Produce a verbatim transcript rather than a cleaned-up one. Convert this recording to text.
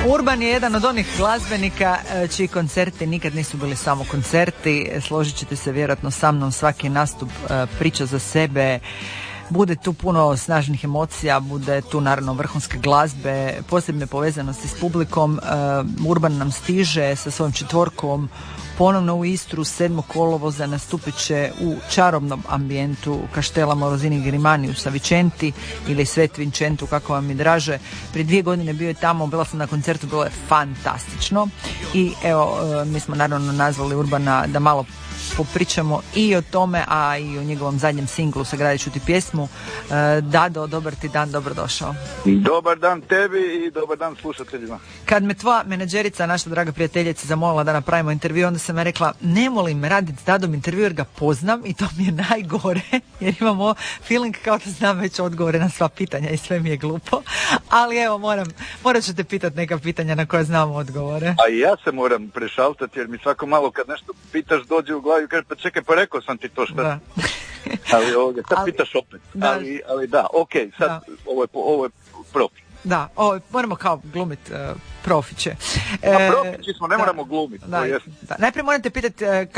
Urban je jedan od onih glazbenika čiji koncerti nikad nisu bili samo koncerti. Složit ćete se vjerojatno sa mnom, svaki nastup priča za sebe. Bude tu puno snažnih emocija, bude tu naravno vrhunske glazbe, posebne povezanosti s publikom. Urban nam stiže sa svojom četvorkom ponovno u Istru sedmog kolovoza, nastupit će u čarobnom ambijentu Kaštela Morosini Grimani u Savicenti ili Svet Vincentu, kako vam je draže. Prije dvije godine bio je tamo, bila sam na koncertu, bilo je fantastično. I evo, mi smo naravno nazvali Urbana da malo popričamo i o tome, a i o njegovom zadnjem singlu Sagradit ću ti pjesmu. Dado, dobar ti dan, dobrodošao. Dobar dan tebi i dobar dan slušateljima. Kad me tvoja menadžerica, naša draga prijateljica, zamolila da napravimo intervju, onda sam ja rekla, ne volim raditi s Dadom intervju jer ga poznam i to mi je najgore, jer imamo feeling kao da znam već odgovore na sva pitanja i sve mi je glupo. Ali evo, moram, morat ću te pitati neka pitanja na koja znam odgovore. A i ja se moram prešaltati jer mi svako malo kad nešto pitaš dođe u glavu i kaže, pa čekaj, pa rekao sam ti to šta. Da. ali ovoga, sad ali, pitaš opet. Da. Ali, ali da, ok, sad da. ovo je, ovo je profi. Da, ovo, moramo kao glumit uh, profiće. A profići smo, ne moramo glumiti. Da, da. Najprije morate pitati uh,